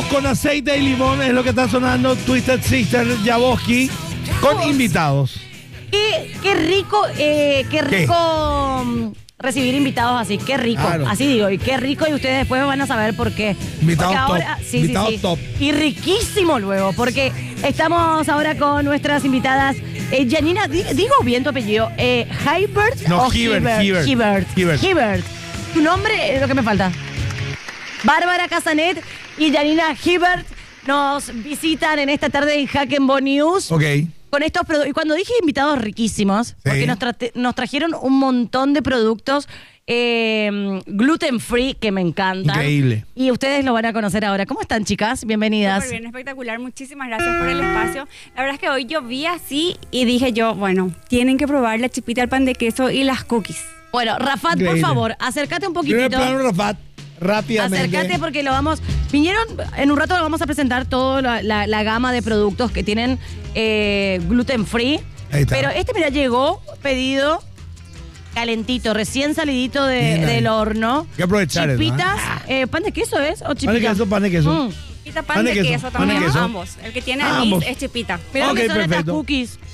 Arroz con aceite y limón es lo que está sonando. Twisted Sister, Jaboski, con invitados. Qué rico, recibir invitados así, qué rico, Claro. así digo, y qué rico, y ustedes después van a saber por qué. Invitados Porque top, invitados top. Y riquísimo luego, porque estamos ahora con nuestras invitadas. Janina, digo bien tu apellido, Hibbert No, o Hibbert. Hibbert. Tu nombre es lo que me falta. Bárbara Casanet y Janina Hibbert nos visitan en esta tarde en Hack and Bone News. Ok. Con estos productos, y cuando dije invitados riquísimos, porque nos trajeron un montón de productos gluten free que me encantan. Increíble. Y ustedes lo van a conocer ahora. ¿Cómo están, chicas? Bienvenidas. Súper bien, espectacular. Muchísimas gracias por el espacio. La verdad es que hoy yo vi así y dije yo, bueno, tienen que probar la chipita, el pan de queso y las cookies. Bueno, Rafat, Increíble. por favor, acércate un Primer poquitito. plano, Rafat, rápidamente. Acércate porque vinieron, en un rato vamos a presentar toda la gama de productos que tienen gluten free. Ahí está. Pero mira, llegó pedido calentito, recién salidito Bien ahí. del horno. Hay que aprovechar eso, Chipitas, ¿pan de queso es o chipita? Pan de queso. Chipita, pan de queso también, pan de queso. ambos. El que tiene Ambos. anís es chipita. Mira Ok, que son estas perfecto.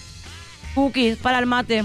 cookies para el mate.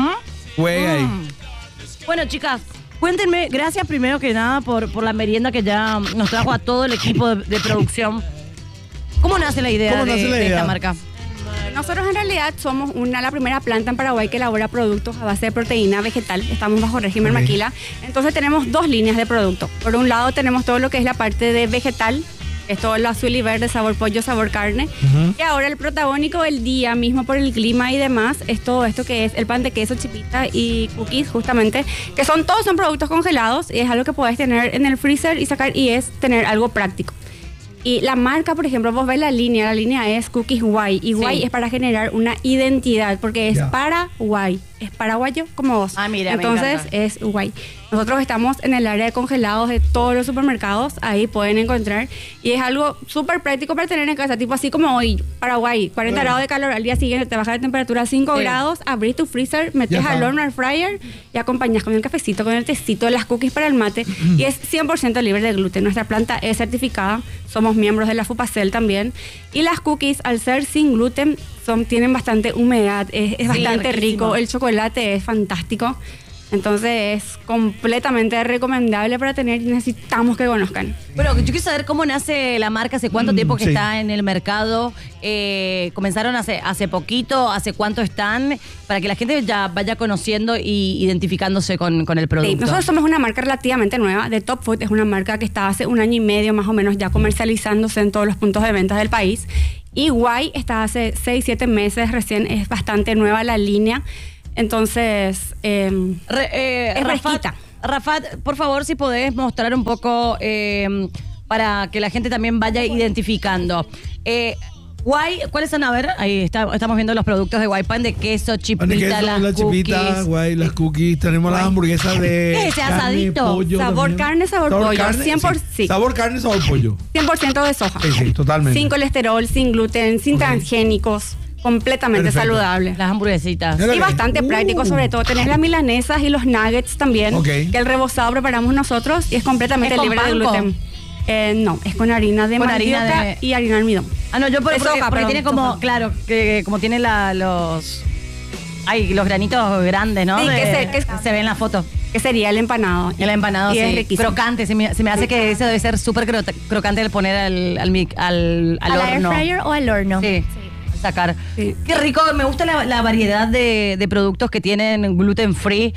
Juega ahí. Bueno, chicas, cuéntenme, gracias primero que nada por la merienda que ya nos trajo a todo el equipo de producción. ¿Cómo nace la idea, de esta marca? Nosotros en realidad somos la primera planta en Paraguay que elabora productos a base de proteína vegetal. Estamos bajo régimen Ok. maquila. Entonces tenemos dos líneas de producto. Por un lado tenemos todo lo que es la parte de vegetal, que es todo lo azul y verde, sabor pollo, sabor carne. Y ahora el protagónico del día mismo por el clima y demás es todo esto que es el pan de queso, chipita y cookies justamente, que todos son productos congelados y es algo que puedes tener en el freezer y sacar y es tener algo práctico. Y la marca, por ejemplo, vos ves la línea es Cookies Guay. Y Guay es para generar una identidad, porque es Paraguay. Es paraguayo como vos. Ah, mira, me entonces encanta. es Guay. Nosotros estamos en el área de congelados de todos los supermercados. Ahí pueden encontrar. Y es algo súper práctico para tener en casa. Tipo así como hoy, Paraguay, 40 grados de calor. Al día siguiente te baja la temperatura a 5 grados. Abrís tu freezer, metes al horno, al fryer y acompañas con el cafecito, con el tecito, las cookies para el mate. Y es 100% libre de gluten. Nuestra planta es certificada. Somos miembros de la FUPACEL también. Y las cookies, al ser sin gluten, tienen bastante humedad. Es bastante riquísimo. rico. El chocolate es fantástico. Entonces es completamente recomendable para tener y necesitamos que conozcan. Bueno, yo quiero saber cómo nace la marca, hace cuánto tiempo que sí. está en el mercado. Comenzaron hace poquito, hace cuánto están, para que la gente ya vaya conociendo y identificándose con el producto. Sí, nosotros somos una marca relativamente nueva. The Top Food es una marca que está hace 1 año y medio más o menos ya comercializándose en todos los puntos de ventas del país. Y Guay está hace 6-7 meses recién, es bastante nueva la línea. Entonces, es fresquita. Rafat, por favor, si podés mostrar un poco para que la gente también vaya identificando. Guay, ¿cuáles son? A ver, ahí estamos viendo los productos de Guay, pan de queso, chipita, Pan de queso, las la chipita, cookies. guay, las cookies. Tenemos las hamburguesas de ¿Qué es ese carne, asadito? pollo Sabor también. carne, sabor pollo, Carne, 100%, sí. sí. Sabor carne, sabor pollo. 100% de soja. Sí, totalmente. Sin colesterol, sin gluten, sin transgénicos. Completamente Perfecto. saludable. Las hamburguesitas. Mira Y lo que- bastante práctico, sobre todo. Tenés las milanesas y los nuggets también, Ok. que el rebozado preparamos nosotros y es completamente ¿Es con libre de panko? gluten. No, es con harina de Con harina mandioca de- y harina de almidón. Ah, no, yo De soja, porque perdón, tiene como, soja. claro, que como tiene los granitos grandes, ¿no? Sí, que se ve en la foto. Que sería el empanado. El empanado, y sí. es riquísimo. Crocante, se me hace que ese debe ser súper crocante el poner al ¿A la air horno. fryer o al horno? Sí. Sacar. Sí. Qué rico, me gusta la variedad de productos que tienen gluten free,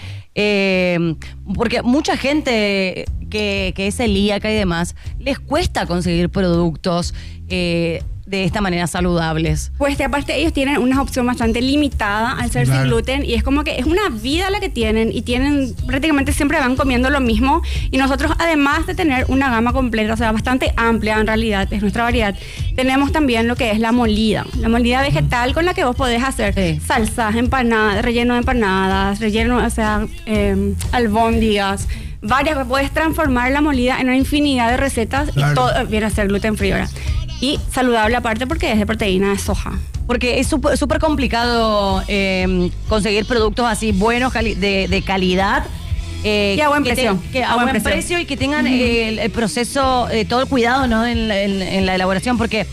porque mucha gente que es celíaca y demás, les cuesta conseguir productos de esta manera saludables. Pues aparte ellos tienen una opción bastante limitada al ser Claro. sin gluten y es como que es una vida la que tienen y tienen prácticamente siempre van comiendo lo mismo y nosotros además de tener una gama completa, o sea, bastante amplia en realidad, es nuestra variedad, tenemos también lo que es la molida vegetal con la que vos podés hacer salsas, empanadas, relleno de empanadas, relleno, o sea, albóndigas, varias, puedes transformar la molida en una infinidad de recetas Claro. y todo viene a ser gluten free ahora. Y saludable aparte porque es de proteína de soja. Porque es súper complicado conseguir productos así buenos, de calidad, Y a buen precio. A buen precio y que tengan el proceso, todo el cuidado, ¿no? en la elaboración, porque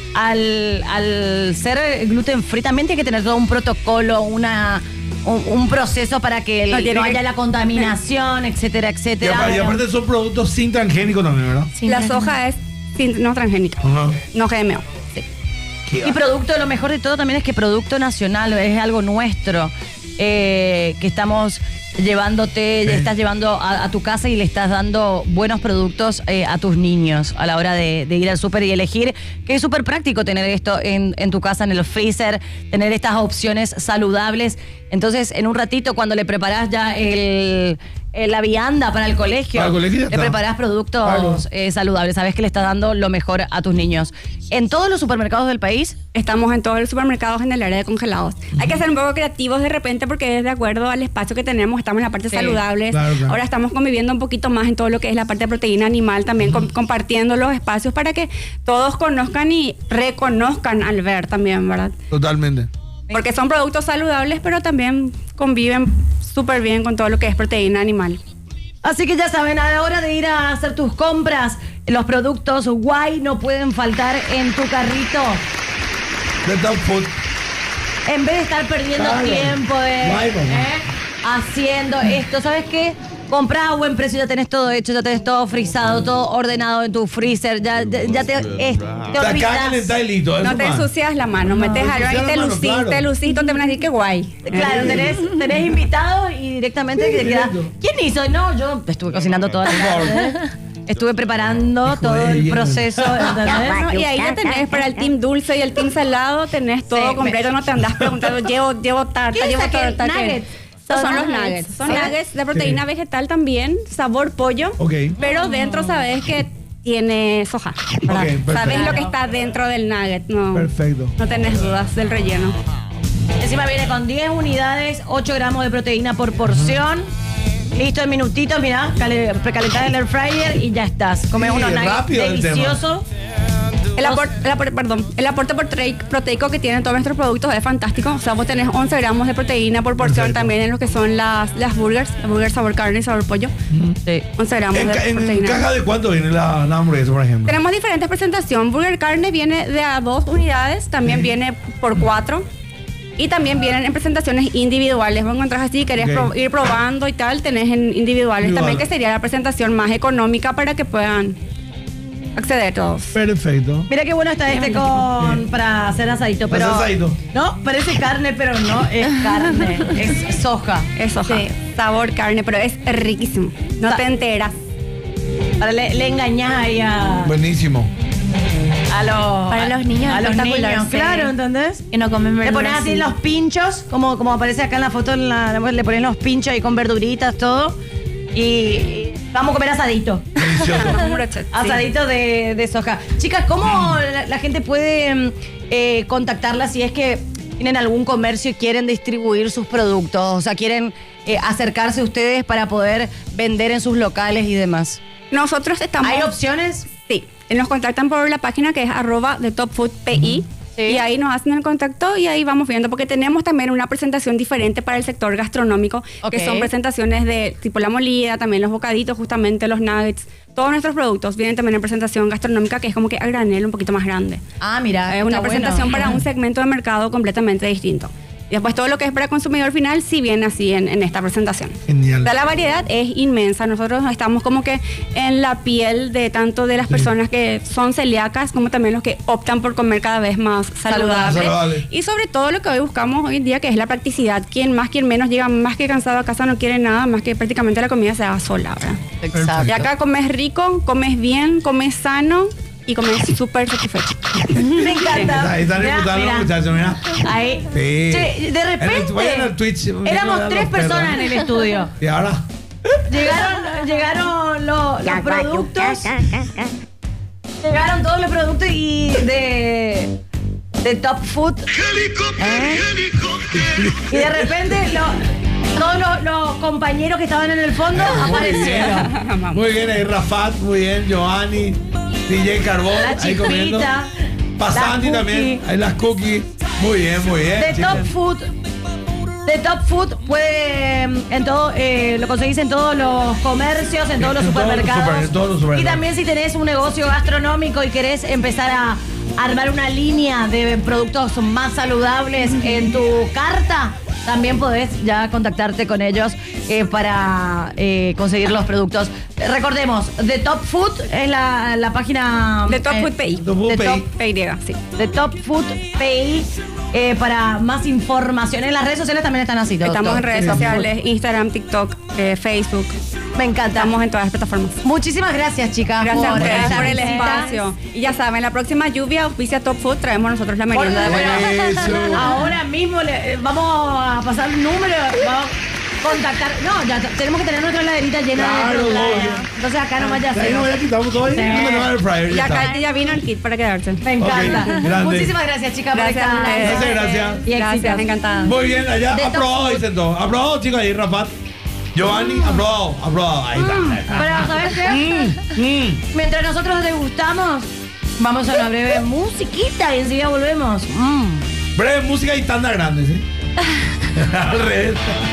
al ser gluten free también tiene que tener todo un protocolo, un proceso para que no haya la contaminación, etcétera, etcétera. Y aparte son productos sin transgénicos también, ¿verdad? La soja es no transgénica, no GMO. Sí. Y producto, lo mejor de todo también es que producto nacional, es algo nuestro, que estamos llevándote, estás llevando a tu casa y le estás dando buenos productos a tus niños a la hora de ir al súper y elegir, que es súper práctico tener esto en tu casa, en el freezer, tener estas opciones saludables. Entonces, en un ratito, cuando le preparás ya la vianda para el colegio, le preparás productos saludables. Sabes que le estás dando lo mejor a tus niños. En todos los supermercados del país. Estamos en todos los supermercados en el área de congelados. Hay que ser un poco creativos de repente porque es de acuerdo al espacio que tenemos. Estamos en la parte saludable. Claro. Ahora estamos conviviendo un poquito más en todo lo que es la parte de proteína animal, también compartiendo los espacios para que todos conozcan y reconozcan al ver también, ¿verdad? Totalmente. Porque son productos saludables, pero también conviven súper bien con todo lo que es proteína animal. Así que ya saben, a la hora de ir a hacer tus compras, los productos guay no pueden faltar en tu carrito. De Top Food. En vez de estar perdiendo tiempo haciendo esto, ¿sabes qué? Comprás a buen precio, ya tenés todo hecho, ya tenés todo frizado, todo ordenado en tu freezer, ya te olvidás. No te ensucias la mano, metes algo ahí, te lucís, te van a decir que guay. Claro, tenés invitados y directamente te quedas. ¿Quién hizo? No, yo estuve cocinando toda la tarde. Estuve preparando todo el proceso, ¿entendés? Y ahí ya tenés para el team dulce y el team salado, tenés todo completo, no te andás preguntando, llevo tarta, llevo torta. Nuggets. Estos son los nuggets. Son nuggets de proteína vegetal también, sabor pollo. Pero dentro sabes que tiene soja. Sabes lo que está dentro del nugget. Perfecto. No tenés dudas del relleno. Encima viene con 10 unidades, 8 gramos de proteína por porción. Listo en minutitos, mirá, precalentar el air fryer y ya estás. Comes unos nuggets deliciosos. El aporte proteico que tienen todos nuestros productos es fantástico. O sea, vos tenés 11 gramos de proteína por porción también en lo que son las burgers. La burger sabor carne y sabor pollo. Sí. 11 gramos de proteína. ¿En caja de cuánto viene la hamburguesa, por ejemplo? Tenemos diferentes presentaciones. Burger carne viene de a 2 unidades. También viene por 4. Y también vienen en presentaciones individuales. Vos encontrás así, querés ir probando y tal, tenés en individuales también, que sería la presentación más económica para que puedan acceder todos. Perfecto. Mira qué bueno está para hacer asadito, pero no, parece carne, pero no es carne, es soja. Es soja. Sí. Sabor carne, pero es riquísimo. No te enteras. Le engañás ahí a... Buenísimo. Para los niños, a los niños, claro, ¿entendés? Que no comen verduras. Le pones así los pinchos, como aparece acá en la foto, le pones los pinchos ahí con verduritas, todo. Y vamos a comer asadito. Asadito de soja. Chicas, ¿cómo la gente puede contactarla si es que tienen algún comercio y quieren distribuir sus productos? O sea, quieren acercarse a ustedes para poder vender en sus locales y demás. Nosotros estamos... ¿Hay opciones? Sí. Nos contactan por la página que es @thetopfoodpi. Sí. Y ahí nos hacen el contacto y ahí vamos viendo, porque tenemos también una presentación diferente para el sector gastronómico, que son presentaciones de tipo la molida, también los bocaditos, justamente los nuggets. Todos nuestros productos vienen también en presentación gastronómica, que es como que a granel un poquito más grande. Ah, mira. Es una presentación para un segmento de mercado completamente distinto. Y después todo lo que es para consumidor final sí viene así en esta presentación. Genial. La variedad es inmensa. Nosotros estamos como que en la piel de tanto de las personas que son celíacas como también los que optan por comer cada vez más saludable. Y sobre todo lo que hoy buscamos hoy en día, que es la practicidad. Quien más, quien menos llega más que cansado a casa, no quiere nada más que prácticamente la comida se haga sola, ¿verdad? Exacto. Y acá comes rico, comes bien, comes sano y comes súper satisfecho. Me encanta. Ahí están disfrutando los muchachos, mira. Ahí. Sí. Che, de repente vayan al Twitch, éramos 3 personas en el estudio. ¿Y ahora? Llegaron los productos. Llegaron todos los productos y de Top Food. Y de repente todos los compañeros que estaban en el fondo aparecieron. Muy bien, ahí Rafat, muy bien, Giovanni, DJ Carbón, la ahí comiendo. Pasanti también, ahí las cookies. Muy bien, muy bien. De Top Food. The Top Food puede lo conseguís en todos los comercios, en todos los supermercados. En todos los supermercados. Y también si tenés un negocio gastronómico y querés empezar a armar una línea de productos más saludables en tu carta, también podés ya contactarte con ellos para conseguir los productos. Recordemos, The Top Food es la página... The Top Food Pay. The Food Pay. Pay, sí. The Top Food Pay. Para más información en las redes sociales también están así. Estamos en redes sociales, Instagram, TikTok, Facebook. Me encanta. Estamos en todas las plataformas. Muchísimas gracias, chicas. Gracias a ustedes esta por el visita. espacio. Y ya saben, la próxima lluvia auspicia Top Food, traemos nosotros la merienda de verano. Eso. Ahora mismo vamos a pasar un número, vamos a contactar. No, ya tenemos que tener nuestra heladerita llena Claro, de fruta. obvio. Entonces acá nomás ya Ahí no, ya quitamos todo ahí. Sí. No me lo va a el fryer. Y Ya acá está. ya vino el kit para quedarse. Me encanta. Ok, grande. Muchísimas gracias, chicas, Gracias por a estar. ustedes. Muchas gracias. Y Gracias, éxitos. encantada. Muy bien, allá. The Top Aprobado, Food. dicen todos. Aprobado, chicos, ahí, Rafat. Giovanni, aprobado. Ahí está. Pero, ¿sabes qué? Mientras nosotros degustamos, vamos a una breve musiquita y enseguida volvemos. Breve música y tanda grande, ¿sí? Al revés.